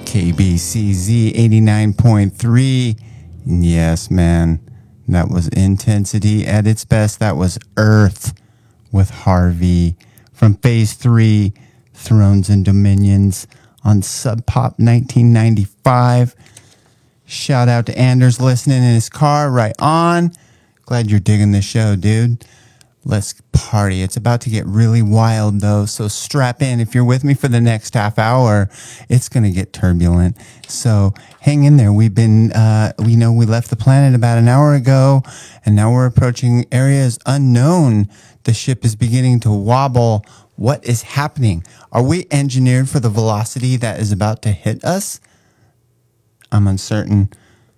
KBCZ 89.3. Yes, man. That was intensity at its best. That was Earth with Harvey from Phase 3, Thrones and Dominions on Sub Pop 1995. Shout out to Anders listening in his car. Right on. Glad you're digging the show, dude. Let's party. It's about to get really wild, though, so strap in. If you're with me for the next half hour, it's going to get turbulent. So hang in there. We left the planet about an hour ago, and now we're approaching areas unknown. The ship is beginning to wobble. What is happening? Are we engineered for the velocity that is about to hit us? I'm uncertain.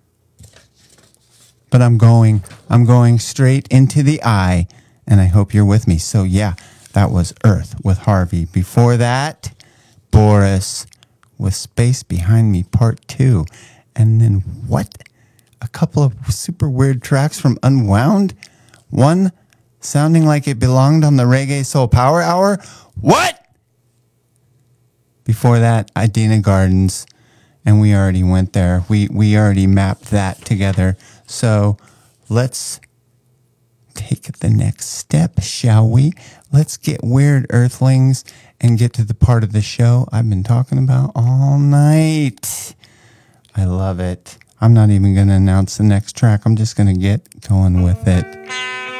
But I'm going straight into the eye. And I hope you're with me. So, yeah, that was Earth with Harvey. Before that, Boris with Space Behind Me Part 2. And then what? A couple of super weird tracks from Unwound? One sounding like it belonged on the Reggae Soul Power Hour? What? Before that, Idina Gardens. And we already went there. We already mapped that together. So, let's take the next step, shall we? Let's get weird, Earthlings, and get to the part of the show I've been talking about all night. I love it. I'm not even going to announce the next track. I'm just going to get going with it.